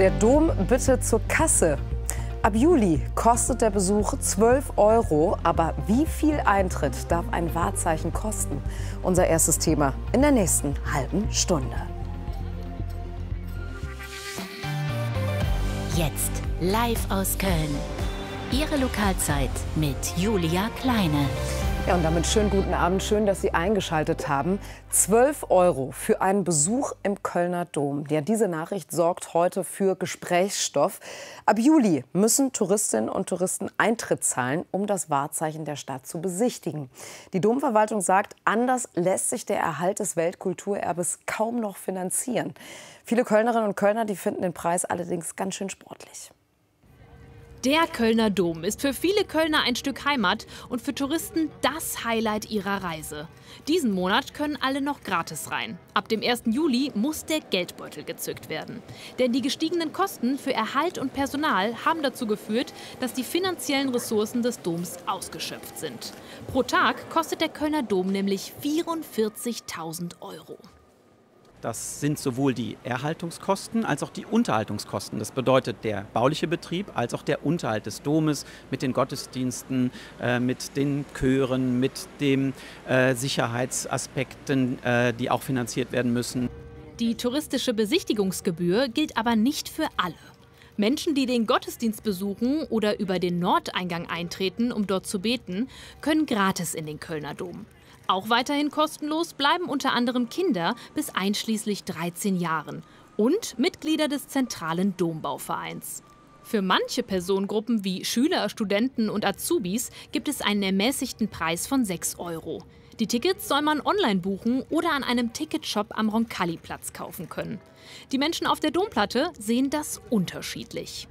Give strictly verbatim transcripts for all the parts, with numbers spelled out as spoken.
Der Dom bitte zur Kasse. Ab Juli kostet der Besuch zwölf Euro. Aber wie viel Eintritt darf ein Wahrzeichen kosten? Unser erstes Thema in der nächsten halben Stunde. Jetzt live aus Köln. Ihre Lokalzeit mit Julia Kleine. Ja, und damit schönen guten Abend. Schön, dass Sie eingeschaltet haben. zwölf Euro für einen Besuch im Kölner Dom. Ja, diese Nachricht sorgt heute für Gesprächsstoff. Ab Juli müssen Touristinnen und Touristen Eintritt zahlen, um das Wahrzeichen der Stadt zu besichtigen. Die Domverwaltung sagt, anders lässt sich der Erhalt des Weltkulturerbes kaum noch finanzieren. Viele Kölnerinnen und Kölner, die finden den Preis allerdings ganz schön sportlich. Der Kölner Dom ist für viele Kölner ein Stück Heimat und für Touristen das Highlight ihrer Reise. Diesen Monat können alle noch gratis rein. Ab dem ersten Juli muss der Geldbeutel gezückt werden. Denn die gestiegenen Kosten für Erhalt und Personal haben dazu geführt, dass die finanziellen Ressourcen des Doms ausgeschöpft sind. Pro Tag kostet der Kölner Dom nämlich vierundvierzigtausend Euro. Das sind sowohl die Erhaltungskosten als auch die Unterhaltungskosten. Das bedeutet der bauliche Betrieb als auch der Unterhalt des Domes mit den Gottesdiensten, äh, mit den Chören, mit den äh, Sicherheitsaspekten, äh, die auch finanziert werden müssen. Die touristische Besichtigungsgebühr gilt aber nicht für alle. Menschen, die den Gottesdienst besuchen oder über den Nordeingang eintreten, um dort zu beten, können gratis in den Kölner Dom. Auch weiterhin kostenlos bleiben unter anderem Kinder bis einschließlich dreizehn Jahren und Mitglieder des zentralen Dombauvereins. Für manche Personengruppen wie Schüler, Studenten und Azubis gibt es einen ermäßigten Preis von sechs Euro. Die Tickets soll man online buchen oder an einem Ticketshop am Roncalli-Platz kaufen können. Die Menschen auf der Domplatte sehen das unterschiedlich.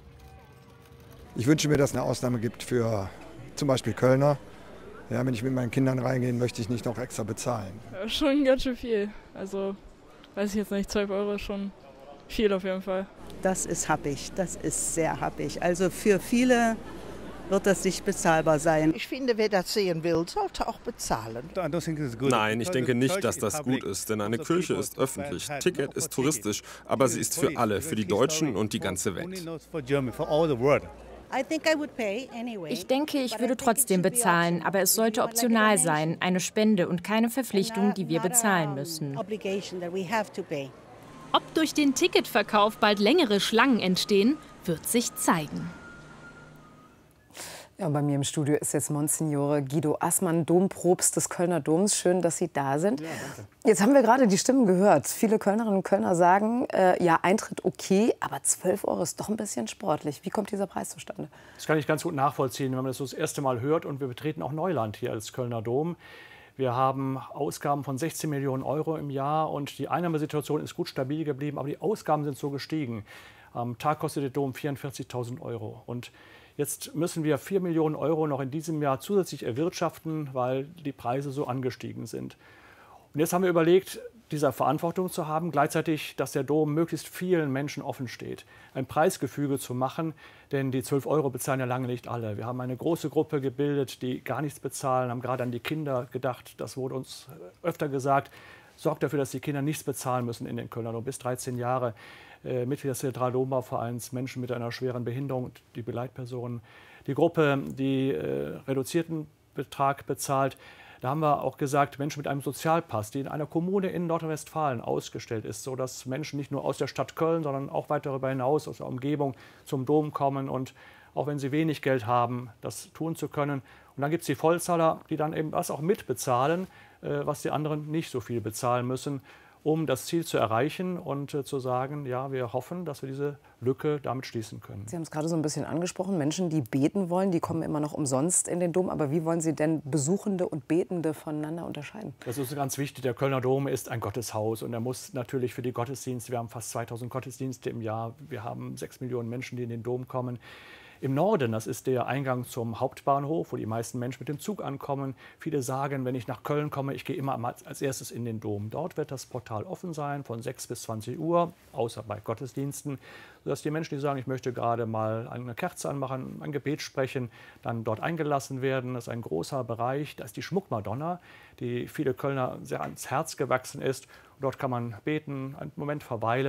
Ich wünsche mir, dass es eine Ausnahme gibt für zum Beispiel Kölner. Ja, wenn ich mit meinen Kindern reingehe, möchte ich nicht noch extra bezahlen. Ja, schon ganz schön viel. Also, weiß ich jetzt nicht, zwölf Euro ist schon viel auf jeden Fall. Das ist happig, das ist sehr happig. Also für viele wird das nicht bezahlbar sein. Ich finde, wer das sehen will, sollte auch bezahlen. Nein, ich denke nicht, dass das gut ist, denn eine Kirche ist öffentlich. Ticket ist touristisch, aber sie ist für alle, für die Deutschen und die ganze Welt. Ich denke, ich würde trotzdem bezahlen, aber es sollte optional sein, eine Spende und keine Verpflichtung, die wir bezahlen müssen. Ob durch den Ticketverkauf bald längere Schlangen entstehen, wird sich zeigen. Ja, bei mir im Studio ist jetzt Monsignore Guido Assmann, Dompropst des Kölner Doms. Schön, dass Sie da sind. Ja, danke. Jetzt haben wir gerade die Stimmen gehört. Viele Kölnerinnen und Kölner sagen, äh, ja, Eintritt okay, aber zwölf Euro ist doch ein bisschen sportlich. Wie kommt dieser Preis zustande? Das kann ich ganz gut nachvollziehen, wenn man das so das erste Mal hört. Und wir betreten auch Neuland hier als Kölner Dom. Wir haben Ausgaben von sechzehn Millionen Euro im Jahr und die Einnahmesituation ist gut stabil geblieben, aber die Ausgaben sind so gestiegen. Am Tag kostet der Dom vierundvierzigtausend Euro. Und jetzt müssen wir vier Millionen Euro noch in diesem Jahr zusätzlich erwirtschaften, weil die Preise so angestiegen sind. Und jetzt haben wir überlegt, dieser Verantwortung zu haben, gleichzeitig, dass der Dom möglichst vielen Menschen offen steht, ein Preisgefüge zu machen, denn die zwölf Euro bezahlen ja lange nicht alle. Wir haben eine große Gruppe gebildet, die gar nichts bezahlen, haben gerade an die Kinder gedacht. Das wurde uns öfter gesagt. Sorgt dafür, dass die Kinder nichts bezahlen müssen in den Kölner Dom, bis dreizehn Jahre. Äh, Mitglieder des Zentralen Dombauvereins, Menschen mit einer schweren Behinderung, die Begleitpersonen. Die Gruppe, die äh, reduzierten Betrag bezahlt. Da haben wir auch gesagt, Menschen mit einem Sozialpass, die in einer Kommune in Nordrhein-Westfalen ausgestellt ist, sodass Menschen nicht nur aus der Stadt Köln, sondern auch weit darüber hinaus aus der Umgebung zum Dom kommen und auch wenn sie wenig Geld haben, das tun zu können. Und dann gibt es die Vollzahler, die dann eben das auch mitbezahlen, äh, was die anderen nicht so viel bezahlen müssen, um das Ziel zu erreichen und äh, zu sagen, ja, wir hoffen, dass wir diese Lücke damit schließen können. Sie haben es gerade so ein bisschen angesprochen, Menschen, die beten wollen, die kommen immer noch umsonst in den Dom. Aber wie wollen Sie denn Besuchende und Betende voneinander unterscheiden? Das ist ganz wichtig. Der Kölner Dom ist ein Gotteshaus und er muss natürlich für die Gottesdienste, wir haben fast zweitausend Gottesdienste im Jahr, wir haben sechs Millionen Menschen, die in den Dom kommen. Im Norden, das ist der Eingang zum Hauptbahnhof, wo die meisten Menschen mit dem Zug ankommen. Viele sagen, wenn ich nach Köln komme, ich gehe immer als erstes in den Dom. Dort wird das Portal offen sein, von sechs bis zwanzig Uhr, außer bei Gottesdiensten, sodass die Menschen, die sagen, ich möchte gerade mal eine Kerze anmachen, ein Gebet sprechen, dann dort eingelassen werden. Das ist ein großer Bereich. Da ist die Schmuckmadonna, die viele Kölner sehr ans Herz gewachsen ist. Und dort kann man beten, einen Moment verweilen.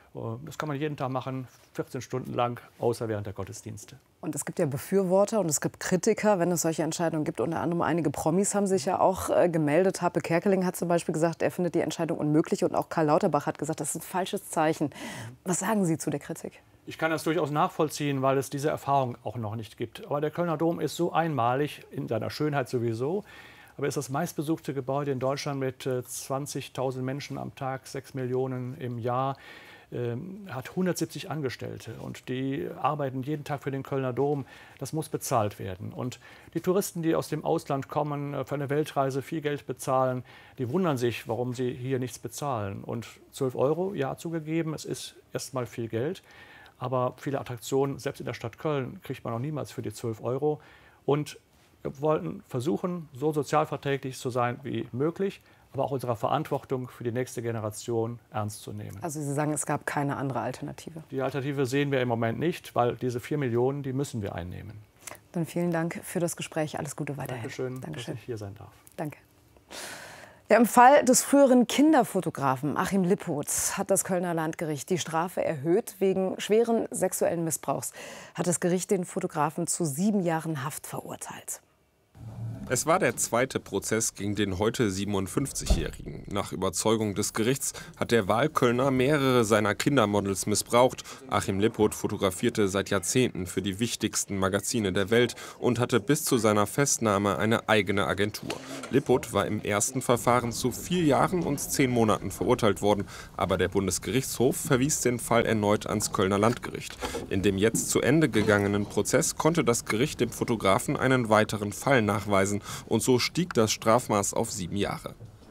Das kann man jeden Tag machen, vierzehn Stunden lang, außer während der Gottesdienste. Und es gibt ja Befürworter und es gibt Kritiker, wenn es solche Entscheidungen gibt. Unter anderem einige Promis haben sich ja auch äh, gemeldet. Harpe Kerkeling hat zum Beispiel gesagt, er findet die Entscheidung unmöglich. Und auch Karl Lauterbach hat gesagt, das ist ein falsches Zeichen. Was sagen Sie zu der Kritik? Ich kann das durchaus nachvollziehen, weil es diese Erfahrung auch noch nicht gibt. Aber der Kölner Dom ist so einmalig, in seiner Schönheit sowieso. Aber es ist das meistbesuchte Gebäude in Deutschland mit äh, zwanzigtausend Menschen am Tag, sechs Millionen im Jahr. Ähm, hat hundertsiebzig Angestellte und die arbeiten jeden Tag für den Kölner Dom. Das muss bezahlt werden. Und die Touristen, die aus dem Ausland kommen, für eine Weltreise viel Geld bezahlen, die wundern sich, warum sie hier nichts bezahlen. Und zwölf Euro, ja, zugegeben, es ist erstmal viel Geld. Aber viele Attraktionen, selbst in der Stadt Köln, kriegt man noch niemals für die zwölf Euro. Und wir wollten versuchen, so sozialverträglich zu sein wie möglich, aber auch unserer Verantwortung für die nächste Generation ernst zu nehmen. Also Sie sagen, es gab keine andere Alternative? Die Alternative sehen wir im Moment nicht, weil diese vier Millionen, die müssen wir einnehmen. Dann vielen Dank für das Gespräch. Alles Gute weiterhin. Dankeschön, Dankeschön, dass ich hier sein darf. Danke. Ja, im Fall des früheren Kinderfotografen Achim Lippoth hat das Kölner Landgericht die Strafe erhöht. Wegen schweren sexuellen Missbrauchs hat das Gericht den Fotografen zu sieben Jahren Haft verurteilt. Es war der zweite Prozess gegen den heute siebenundfünfzigjährigen. Nach Überzeugung des Gerichts hat der Wahlkölner mehrere seiner Kindermodels missbraucht. Achim Lippoth fotografierte seit Jahrzehnten für die wichtigsten Magazine der Welt und hatte bis zu seiner Festnahme eine eigene Agentur. Lippoth war im ersten Verfahren zu vier Jahren und zehn Monaten verurteilt worden. Aber der Bundesgerichtshof verwies den Fall erneut ans Kölner Landgericht. In dem jetzt zu Ende gegangenen Prozess konnte das Gericht dem Fotografen einen weiteren Fall nachweisen. Und so stieg das Strafmaß auf sieben Jahre.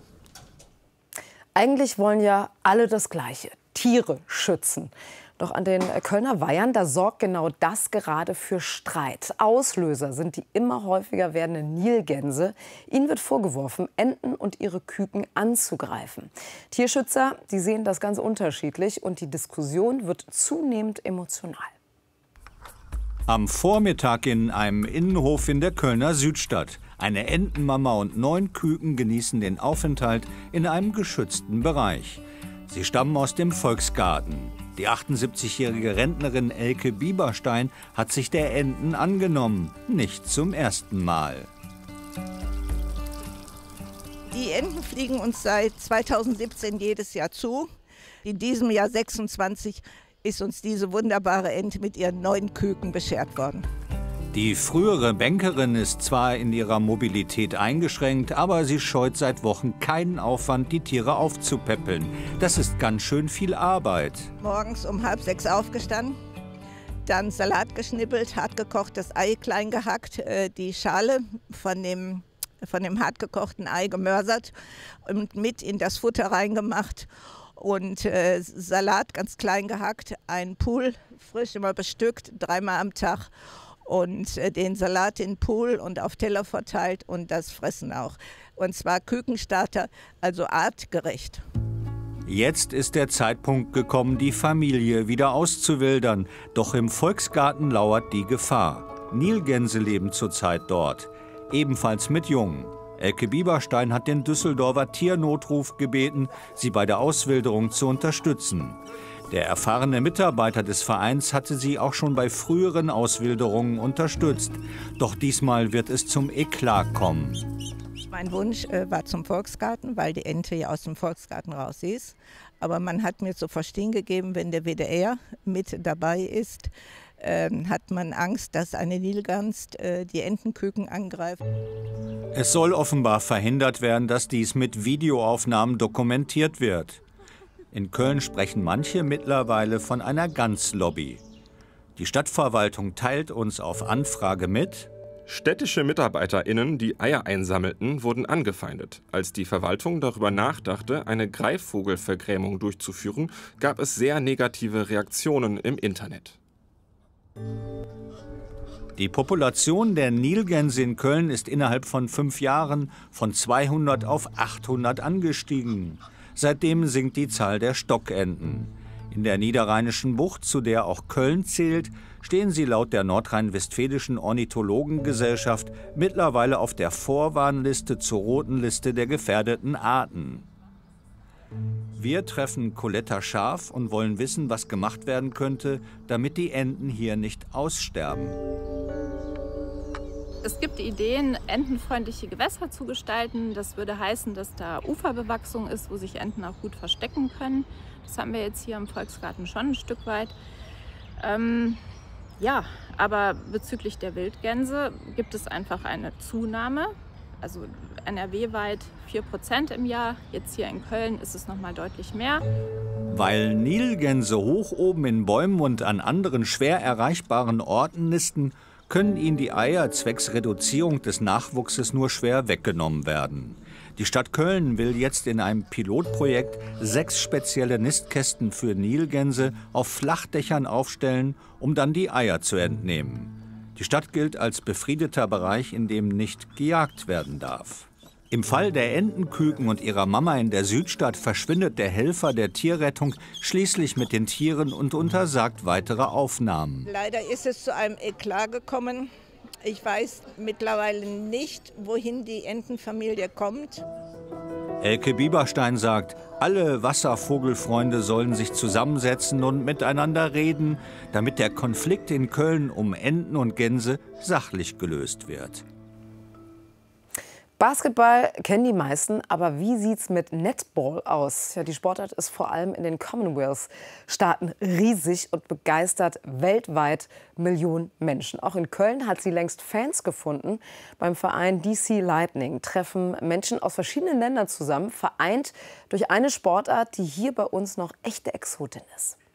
Eigentlich wollen ja alle das Gleiche, Tiere schützen. Doch an den Kölner Weihern, da sorgt genau das gerade für Streit. Auslöser sind die immer häufiger werdenden Nilgänse. Ihnen wird vorgeworfen, Enten und ihre Küken anzugreifen. Tierschützer, die sehen das ganz unterschiedlich und die Diskussion wird zunehmend emotional. Am Vormittag in einem Innenhof in der Kölner Südstadt. Eine Entenmama und neun Küken genießen den Aufenthalt in einem geschützten Bereich. Sie stammen aus dem Volksgarten. Die achtundsiebzigjährige Rentnerin Elke Bieberstein hat sich der Enten angenommen. Nicht zum ersten Mal. Die Enten fliegen uns seit zweitausendsiebzehn jedes Jahr zu. In diesem Jahr sechsundzwanzig ist uns diese wunderbare Ente mit ihren neun Küken beschert worden. Die frühere Bankerin ist zwar in ihrer Mobilität eingeschränkt, aber sie scheut seit Wochen keinen Aufwand, die Tiere aufzupäppeln. Das ist ganz schön viel Arbeit. Morgens um halb sechs aufgestanden, dann Salat geschnippelt, hartgekochtes Ei klein gehackt, die Schale von dem, von dem hartgekochten Ei gemörsert und mit in das Futter reingemacht. Und äh, Salat ganz klein gehackt, ein Pool frisch immer bestückt, dreimal am Tag. Und äh, den Salat in den Pool und auf Teller verteilt und das Fressen auch. Und zwar Kükenstarter, also artgerecht. Jetzt ist der Zeitpunkt gekommen, die Familie wieder auszuwildern. Doch im Volksgarten lauert die Gefahr. Nilgänse leben zurzeit dort, ebenfalls mit Jungen. Elke Bieberstein hat den Düsseldorfer Tiernotruf gebeten, sie bei der Auswilderung zu unterstützen. Der erfahrene Mitarbeiter des Vereins hatte sie auch schon bei früheren Auswilderungen unterstützt. Doch diesmal wird es zum Eklat kommen. Mein Wunsch äh, war zum Volksgarten, weil die Ente ja aus dem Volksgarten raus ist. Aber man hat mir zu verstehen gegeben, wenn der W D R mit dabei ist, äh, hat man Angst, dass eine Nilgans äh, die Entenküken angreift. Es soll offenbar verhindert werden, dass dies mit Videoaufnahmen dokumentiert wird. In Köln sprechen manche mittlerweile von einer Ganzlobby. Die Stadtverwaltung teilt uns auf Anfrage mit: Städtische MitarbeiterInnen, die Eier einsammelten, wurden angefeindet. Als die Verwaltung darüber nachdachte, eine Greifvogelvergrämung durchzuführen, gab es sehr negative Reaktionen im Internet. Die Population der Nilgänse in Köln ist innerhalb von fünf Jahren von zweihundert auf achthundert angestiegen. Seitdem sinkt die Zahl der Stockenten. In der Niederrheinischen Bucht, zu der auch Köln zählt, stehen sie laut der Nordrhein-Westfälischen Ornithologengesellschaft mittlerweile auf der Vorwarnliste zur roten Liste der gefährdeten Arten. Wir treffen Coletta Scharf und wollen wissen, was gemacht werden könnte, damit die Enten hier nicht aussterben. Es gibt Ideen, entenfreundliche Gewässer zu gestalten. Das würde heißen, dass da Uferbewachsung ist, wo sich Enten auch gut verstecken können. Das haben wir jetzt hier im Volksgarten schon ein Stück weit. Ähm, ja, aber bezüglich der Wildgänse gibt es einfach eine Zunahme. Also N R W-weit vier Prozent im Jahr. Jetzt hier in Köln ist es noch mal deutlich mehr. Weil Nilgänse hoch oben in Bäumen und an anderen schwer erreichbaren Orten nisten, können ihnen die Eier zwecks Reduzierung des Nachwuchses nur schwer weggenommen werden. Die Stadt Köln will jetzt in einem Pilotprojekt sechs spezielle Nistkästen für Nilgänse auf Flachdächern aufstellen, um dann die Eier zu entnehmen. Die Stadt gilt als befriedeter Bereich, in dem nicht gejagt werden darf. Im Fall der Entenküken und ihrer Mama in der Südstadt verschwindet der Helfer der Tierrettung schließlich mit den Tieren und untersagt weitere Aufnahmen. Leider ist es zu einem Eklat gekommen. Ich weiß mittlerweile nicht, wohin die Entenfamilie kommt. Elke Bieberstein sagt, alle Wasservogelfreunde sollen sich zusammensetzen und miteinander reden, damit der Konflikt in Köln um Enten und Gänse sachlich gelöst wird. Basketball kennen die meisten, aber wie sieht's mit Netball aus? Ja, die Sportart ist vor allem in den Commonwealth-Staaten riesig und begeistert weltweit Millionen Menschen. Auch in Köln hat sie längst Fans gefunden. Beim Verein D C Lightning treffen Menschen aus verschiedenen Ländern zusammen, vereint durch eine Sportart, die hier bei uns noch echte Exotin ist.